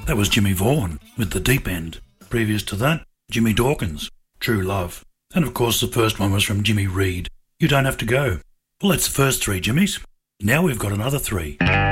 That was Jimmy Vaughan with The Deep End. Previous to that, Jimmy Dawkins, True Love. And of course the first one was from Jimmy Reed, You Don't Have to Go. Well, that's the first three, Jimmys. Now we've got another three.